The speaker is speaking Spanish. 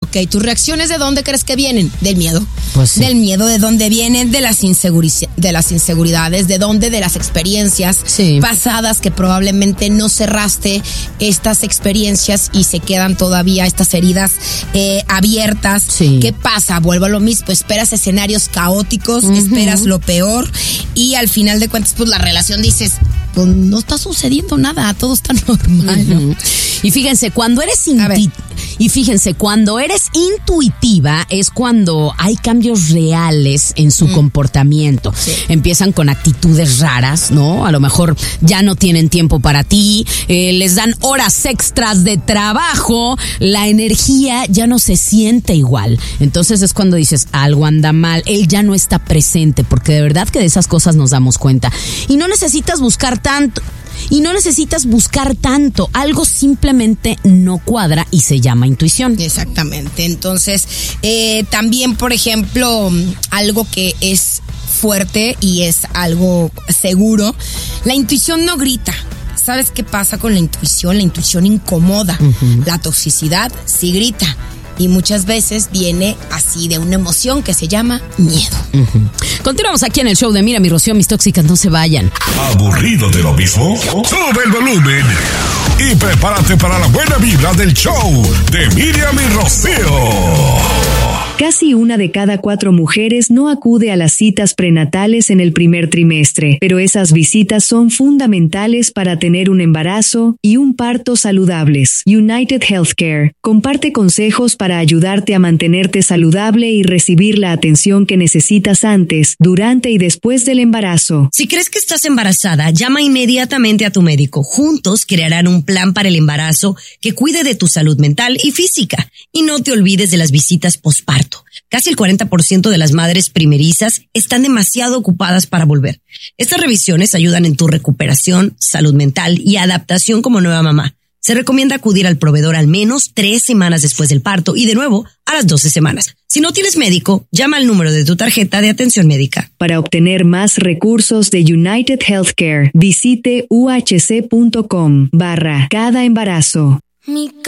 Ok, ¿tus reacciones de dónde crees que vienen? Del miedo. Pues sí. Del miedo, ¿de dónde vienen? De las inseguridades, ¿de dónde? De las experiencias pasadas que probablemente no cerraste estas experiencias y se quedan todavía estas heridas abiertas. Sí. ¿Qué pasa? Vuelvo a lo mismo, esperas escenarios caóticos, esperas lo peor y al final de cuentas, pues la relación dices, pues no está sucediendo nada, todo está normal, ¿no? Y fíjense, cuando eres intuitiva es cuando hay cambios reales en su comportamiento. Sí. Empiezan con actitudes raras, ¿no? A lo mejor ya no tienen tiempo para ti, les dan horas extras de trabajo, la energía ya no se siente igual. Entonces es cuando dices, algo anda mal, él ya no está presente, porque de verdad que de esas cosas nos damos cuenta. Y no necesitas buscar tanto. Algo simplemente no cuadra y se llama intuición. Exactamente. Entonces, también, por ejemplo, algo que es fuerte y es algo seguro, la intuición no grita. ¿Sabes qué pasa con la intuición? La intuición incomoda. La toxicidad sí grita. Y muchas veces viene así de una emoción que se llama miedo. Continuamos aquí en el show de Miriam y Rocío, mis tóxicas, no se vayan. ¿Aburrido de lo mismo? Sube el volumen y prepárate para la buena vibra del show de Miriam y Rocío. Casi 1 de cada 4 mujeres no acude a las citas prenatales en el primer trimestre, pero esas visitas son fundamentales para tener un embarazo y un parto saludables. United Healthcare comparte consejos para ayudarte a mantenerte saludable y recibir la atención que necesitas antes, durante y después del embarazo. Si crees que estás embarazada, llama inmediatamente a tu médico. Juntos crearán un plan para el embarazo que cuide de tu salud mental y física. Y no te olvides de las visitas posparto. Casi el 40% de las madres primerizas están demasiado ocupadas para volver. Estas revisiones ayudan en tu recuperación, salud mental y adaptación como nueva mamá. Se recomienda acudir al proveedor al menos 3 semanas después del parto y de nuevo a las 12 semanas. Si no tienes médico, llama al número de tu tarjeta de atención médica. Para obtener más recursos de United Healthcare, visite uhc.com/cada embarazo.